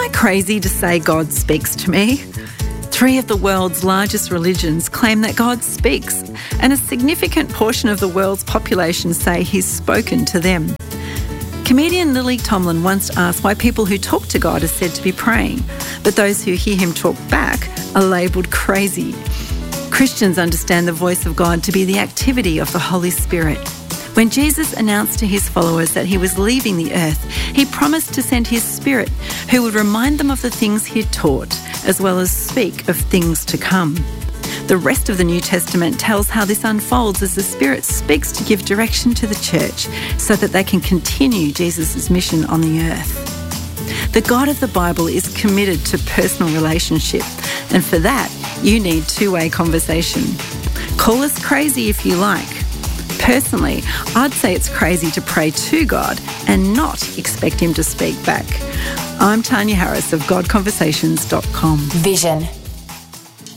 I crazy to say God speaks to me? 3 of the world's largest religions claim that God speaks, and a significant portion of the world's population say he's spoken to them. Comedian Lily Tomlin once asked why people who talk to God are said to be praying, but those who hear him talk back are labelled crazy. Christians understand the voice of God to be the activity of the Holy Spirit. When Jesus announced to his followers that he was leaving the earth, he promised to send his Spirit, who would remind them of the things he had taught, as well as speak of things to come. The rest of the New Testament tells how this unfolds as the Spirit speaks to give direction to the church so that they can continue Jesus' mission on the earth. The God of the Bible is committed to personal relationship, and for that, you need two-way conversation. Call us crazy if you like. Personally, I'd say it's crazy to pray to God and not expect him to speak back. I'm Tanya Harris of GodConversations.com. Vision